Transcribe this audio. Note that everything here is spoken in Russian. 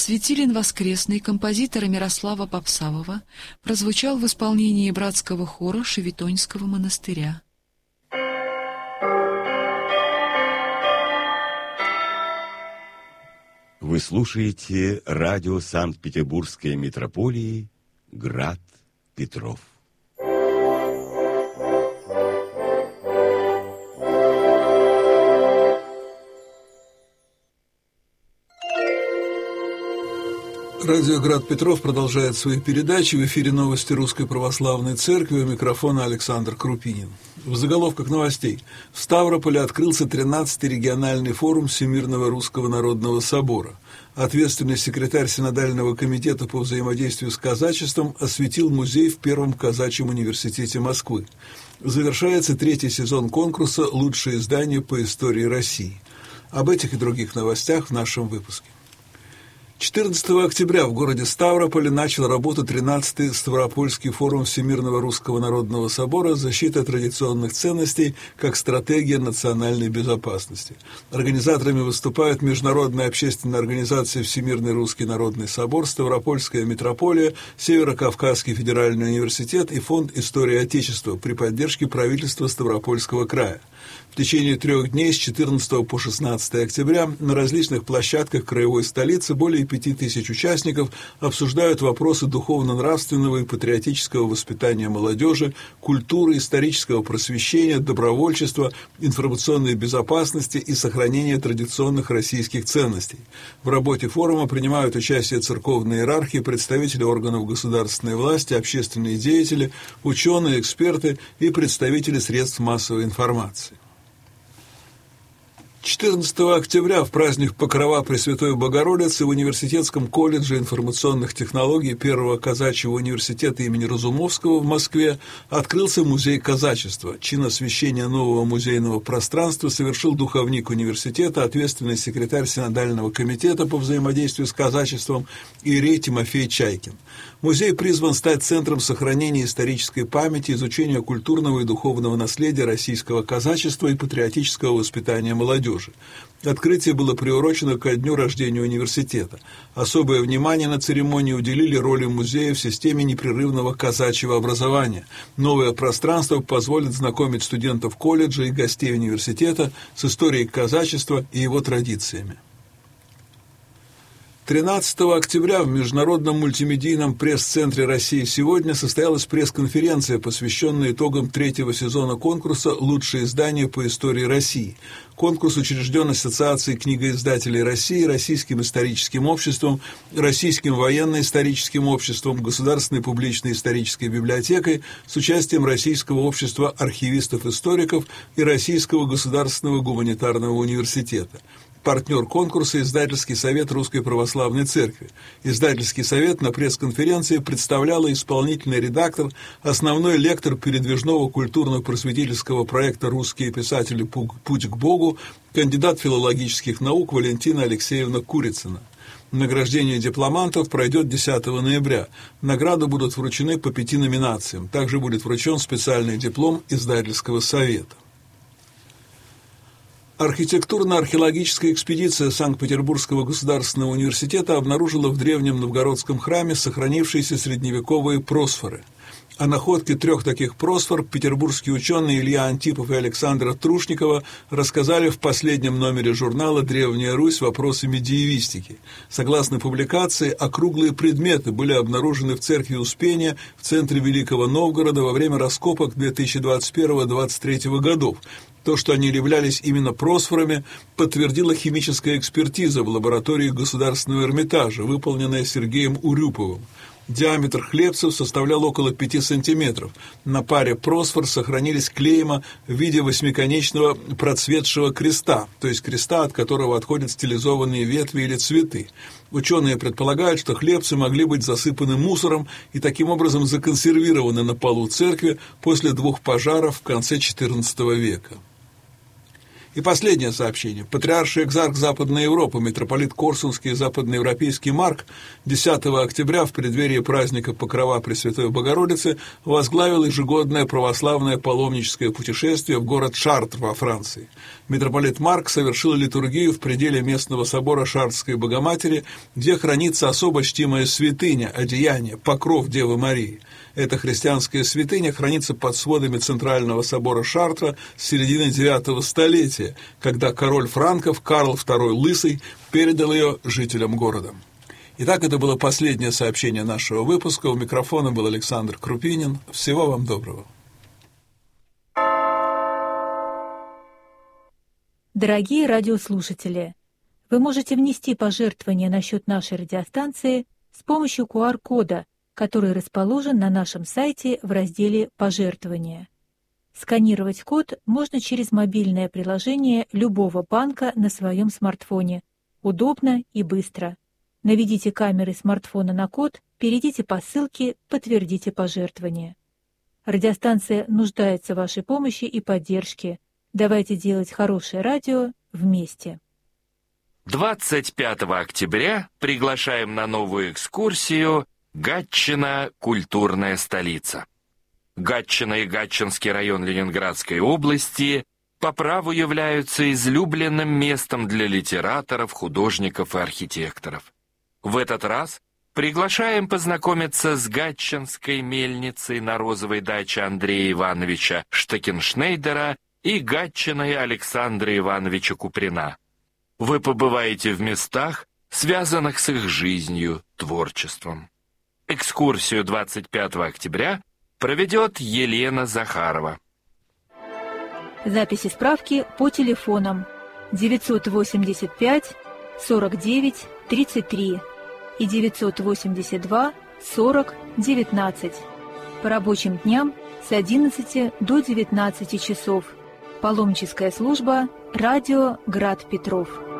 Светилин воскресный композитора Мирослава Попсавова прозвучал в исполнении братского хора Шевитоньского монастыря. Вы слушаете радио Санкт-Петербургской митрополии «Град Петров». Радио «Град Петров» продолжает свои передачи. В эфире новости Русской Православной Церкви. У микрофона Александр Крупинин. В заголовках новостей. В Ставрополе открылся 13-й региональный форум Всемирного Русского Народного Собора. Ответственный секретарь Синодального комитета по взаимодействию с казачеством осветил музей в Первом казачьем университете Москвы. Завершается 3-й сезон конкурса «Лучшее издание по истории России». Об этих и других новостях в нашем выпуске. 14 октября в городе Ставрополе начал работу 13-й Ставропольский форум Всемирного Русского Народного Собора «Защита традиционных ценностей как стратегия национальной безопасности». Организаторами выступают Международная общественная организация Всемирный Русский Народный Собор, Ставропольская митрополия, Северо-Кавказский федеральный университет и Фонд истории Отечества при поддержке правительства Ставропольского края. В течение 3 дней с 14 по 16 октября на различных площадках краевой столицы более 5000 участников обсуждают вопросы духовно-нравственного и патриотического воспитания молодежи, культуры, исторического просвещения, добровольчества, информационной безопасности и сохранения традиционных российских ценностей. В работе форума принимают участие церковные иерархи, представители органов государственной власти, общественные деятели, ученые, эксперты и представители средств массовой информации. 14 октября в праздник Покрова Пресвятой Богородицы в Университетском колледже информационных технологий Первого казачьего университета имени Разумовского в Москве открылся музей казачества. Чин освящения нового музейного пространства совершил духовник университета, ответственный секретарь Синодального комитета по взаимодействию с казачеством иерей Тимофей Чайкин. Музей призван стать центром сохранения исторической памяти, изучения культурного и духовного наследия российского казачества и патриотического воспитания молодежи. Открытие было приурочено ко дню рождения университета. Особое внимание на церемонии уделили роли музея в системе непрерывного казачьего образования. Новое пространство позволит знакомить студентов колледжа и гостей университета с историей казачества и его традициями. 13 октября в Международном мультимедийном пресс-центре России сегодня состоялась пресс-конференция, посвященная итогам 3-го сезона конкурса «Лучшее издание по истории России». Конкурс учрежден Ассоциацией книгоиздателей России, Российским историческим обществом, Российским военно-историческим обществом, Государственной публичной исторической библиотекой с участием Российского общества архивистов-историков и Российского государственного гуманитарного университета. Партнер конкурса – Издательский совет Русской Православной Церкви. Издательский совет на пресс-конференции представляла исполнительный редактор, основной лектор передвижного культурно-просветительского проекта «Русские писатели. Путь к Богу», кандидат филологических наук Валентина Алексеевна Курицына. Награждение дипломантов пройдет 10 ноября. Награды будут вручены по 5 номинациям. Также будет вручен специальный диплом Издательского совета. Архитектурно-археологическая экспедиция Санкт-Петербургского государственного университета обнаружила в древнем новгородском храме сохранившиеся средневековые просфоры. О находке 3 таких просфор петербургские ученые Илья Антипов и Александра Трушникова рассказали в последнем номере журнала «Древняя Русь. Вопросы медиевистики». Согласно публикации, округлые предметы были обнаружены в церкви Успения в центре Великого Новгорода во время раскопок 2021-2023 годов. То, что они являлись именно просфорами, подтвердила химическая экспертиза в лаборатории Государственного Эрмитажа, выполненная Сергеем Урюповым. Диаметр хлебцев составлял около 5 сантиметров. На паре просфор сохранились клейма в виде восьмиконечного процветшего креста, то есть креста, от которого отходят стилизованные ветви или цветы. Ученые предполагают, что хлебцы могли быть засыпаны мусором и таким образом законсервированы на полу церкви после 2 пожаров в конце XIV века. И последнее сообщение. Патриарший экзарх Западной Европы, митрополит Корсунский и западноевропейский Марк 10 октября в преддверии праздника Покрова Пресвятой Богородицы возглавил ежегодное православное паломническое путешествие в город Шартр во Франции. Митрополит Марк совершил литургию в пределе местного собора Шартрской Богоматери, где хранится особо чтимая святыня, одеяние, покров Девы Марии. Эта христианская святыня хранится под сводами Центрального собора Шартра с середины IX столетия, когда король франков Карл II Лысый передал ее жителям города. Итак, это было последнее сообщение нашего выпуска. У микрофона был Александр Крупинин. Всего вам доброго. Дорогие радиослушатели, вы можете внести пожертвования на счет нашей радиостанции с помощью QR-кода, который расположен на нашем сайте в разделе «Пожертвования». Сканировать код можно через мобильное приложение любого банка на своем смартфоне. Удобно и быстро. Наведите камеры смартфона на код, перейдите по ссылке, подтвердите пожертвование. Радиостанция нуждается в вашей помощи и поддержке. Давайте делать хорошее радио вместе. 25 октября приглашаем на новую экскурсию «Гатчина. Культурная столица». Гатчина и Гатчинский район Ленинградской области по праву являются излюбленным местом для литераторов, художников и архитекторов. В этот раз приглашаем познакомиться с гатчинской мельницей на розовой даче Андрея Ивановича Штекеншнейдера и Гатчиной Александра Ивановича Куприна. Вы побываете в местах, связанных с их жизнью, творчеством. Экскурсию 25 октября проведет Елена Захарова. Записи справки по телефонам 985 49 33 и 982 40 19. По рабочим дням с 11 до 19 часов. Паломническая служба «Радио Град Петров».